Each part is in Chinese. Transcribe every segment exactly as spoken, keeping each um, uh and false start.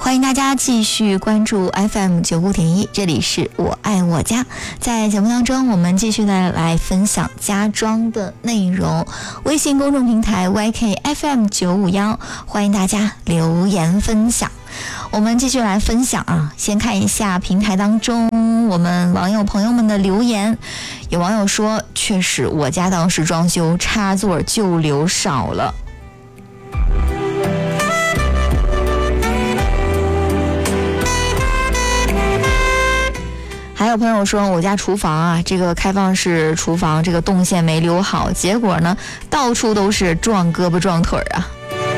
欢迎大家继续关注 F M 九五点一，这里是我爱我家。在节目当中，我们继续的来分享家装的内容。微信公众平台 Y K F M 九五一，欢迎大家留言分享。我们继续来分享啊，先看一下平台当中我们网友朋友们的留言。有网友说，确实我家当时装修插座就留少了。还有朋友说，我家厨房啊，这个开放式厨房这个动线没留好，结果呢到处都是撞胳膊撞腿啊。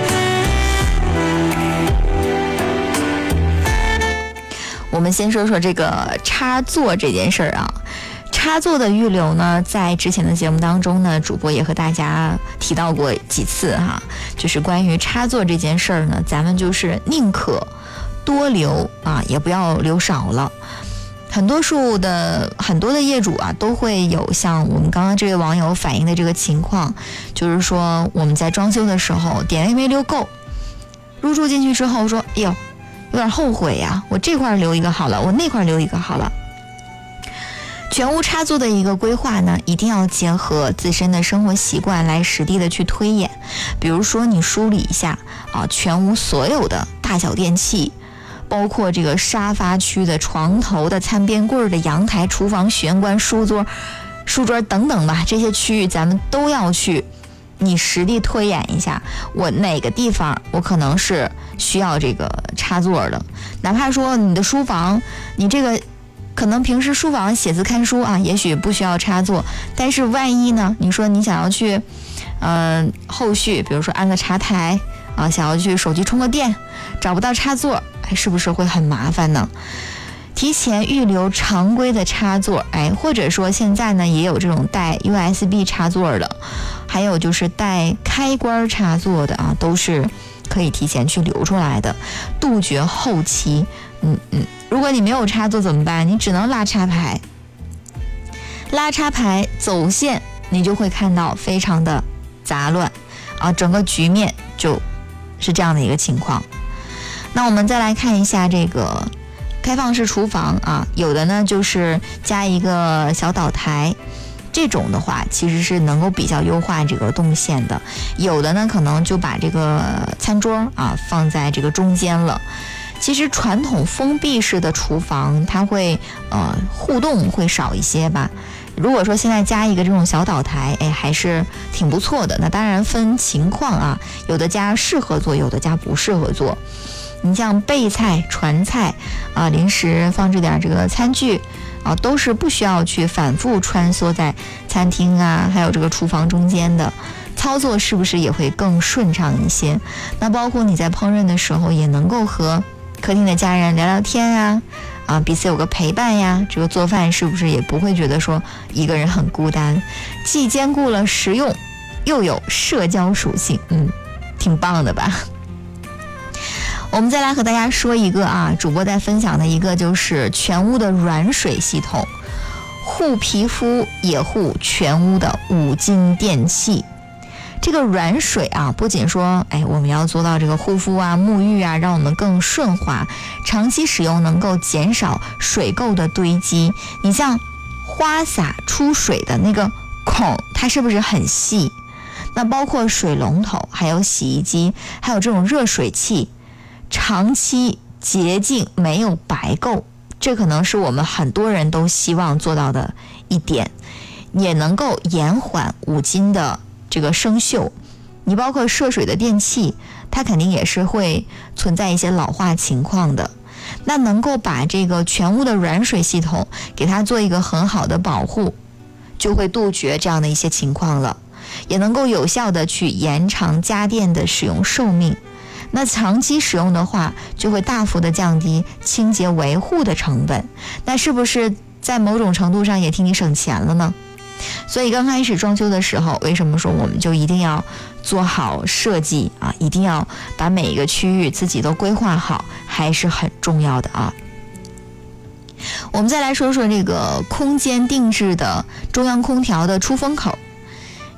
我们先说说这个插座这件事儿啊，插座的预留呢，在之前的节目当中呢，主播也和大家提到过几次哈，就是关于插座这件事儿呢，咱们就是宁可多留啊，也不要留少了。很多数的很多的业主啊，都会有像我们刚刚这位网友反映的这个情况，就是说我们在装修的时候点位没留够，入住进去之后说，哎呦，有点后悔呀，我这块留一个好了，我那块留一个好了。全屋插座的一个规划呢，一定要结合自身的生活习惯来实地的去推演。比如说你梳理一下啊，全屋所有的大小电器，包括这个沙发区的、床头的、餐边柜的、阳台、厨房、玄关、书桌、书桌等等吧，这些区域咱们都要去你实地推演一下，我哪个地方我可能是需要这个插座的。哪怕说你的书房，你这个可能平时书房写字看书啊，也许不需要插座，但是万一呢，你说你想要去呃后续比如说安个茶台啊，想要去手机充个电，找不到插座，哎，是不是会很麻烦呢？提前预留常规的插座，哎，或者说现在呢也有这种带 U S B 插座的，还有就是带开关插座的啊，都是可以提前去留出来的，杜绝后期。嗯嗯，如果你没有插座怎么办？你只能拉插排，拉插排走线，你就会看到非常的杂乱啊，整个局面就是这样的一个情况。那我们再来看一下这个开放式厨房啊，有的呢就是加一个小岛台，这种的话其实是能够比较优化这个动线的。有的呢可能就把这个餐桌啊放在这个中间了。其实传统封闭式的厨房，它会呃互动会少一些吧。如果说现在加一个这种小岛台，哎，还是挺不错的。那当然分情况啊，有的家适合做，有的家不适合做。你像备菜、传菜啊，临时放置点这个餐具啊，都是不需要去反复穿梭在餐厅啊，还有这个厨房中间的。操作是不是也会更顺畅一些？那包括你在烹饪的时候，也能够和客厅的家人聊聊天啊，啊，彼此有个陪伴呀。这个做饭是不是也不会觉得说一个人很孤单？既兼顾了实用，又有社交属性，嗯，挺棒的吧？我们再来和大家说一个啊，主播在分享的一个就是全屋的软水系统，护皮肤也护全屋的五金电器。这个软水啊，不仅说哎我们要做到这个护肤啊、沐浴啊，让我们更顺滑，长期使用能够减少水垢的堆积。你像花洒出水的那个孔，它是不是很细？那包括水龙头，还有洗衣机，还有这种热水器，长期洁净没有白垢，这可能是我们很多人都希望做到的一点，也能够延缓五金的这个生锈。你包括涉水的电器，它肯定也是会存在一些老化情况的。那能够把这个全屋的软水系统给它做一个很好的保护，就会杜绝这样的一些情况了，也能够有效的去延长家电的使用寿命。那长期使用的话，就会大幅的降低清洁维护的成本，那是不是在某种程度上也替你省钱了呢？所以刚开始装修的时候，为什么说我们就一定要做好设计啊，一定要把每一个区域自己都规划好，还是很重要的啊。我们再来说说这个空间定制的中央空调的出风口。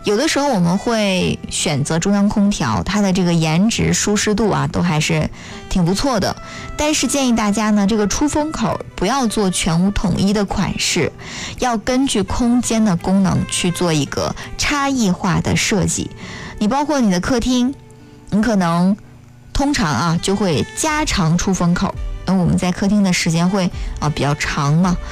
有的时候我们会选择中央空调，它的这个颜值、舒适度啊，都还是挺不错的。但是建议大家呢，这个出风口不要做全屋统一的款式，要根据空间的功能去做一个差异化的设计。你包括你的客厅，你可能通常啊就会加长出风口，因为我们在客厅的时间会啊比较长嘛。